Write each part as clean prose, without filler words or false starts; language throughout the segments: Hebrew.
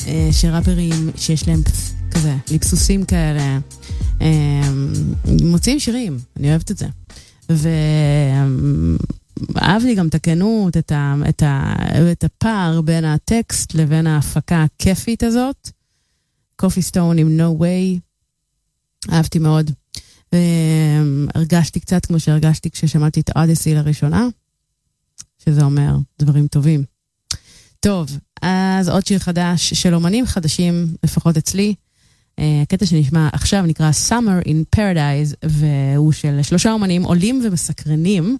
שראפרים שיש להם כזה, ליפסוסים כאלה, מוציאים שירים, אני אוהבת את זה. ואהבתי גם את הכנות, את הפער בין הטקסט לבין ההפקה הכיפית הזאת. קופי סטון עם No Way, אהבתי מאוד. הרגשתי קצת כמו שהרגשתי כששמעתי את אודיסי לראשונה, שזה אומר דברים טובים. טוב, אז עוד שיר חדש של אומנים חדשים, לפחות אצלי. הקטע שנשמע עכשיו נקרא Summer in Paradise, והוא של 3 אומנים עולים ומסקרנים.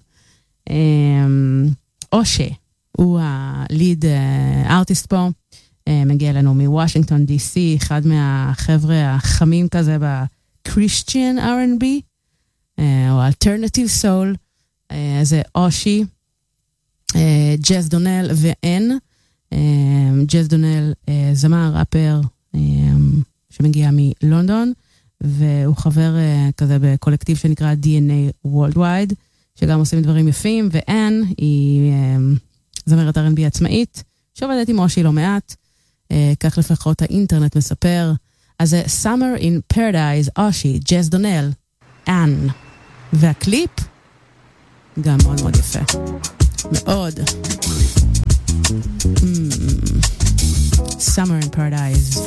אושי, הוא הליד ארטיסט פה, מגיע לנו מוושינגטון די-סי, אחד מהחבר'ה החמים כזה ב-Christian R&B, או Alternative Soul, זה אושי, ג'אז דונל ואן, ג'אז דונל זמר, ראפר, שמגיע מלונדון, והוא חבר כזה בקולקטיב שנקרא DNA Worldwide, שגם עושים דברים יפים, ואן היא זמרת R&B עצמאית, שעובדת עם אושי לא מעט, כך לפחות האינטרנט מספר. אז זה Summer in Paradise, אושי, ג'אז דונל, אן, והקליפ גם מאוד מאוד יפה. מאוד. Summer in Paradise.